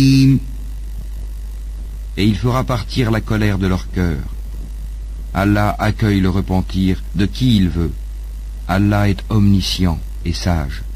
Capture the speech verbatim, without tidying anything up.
Et il fera partir la colère de leur cœur. Allah accueille le repentir de qui il veut. Allah est omniscient et sage.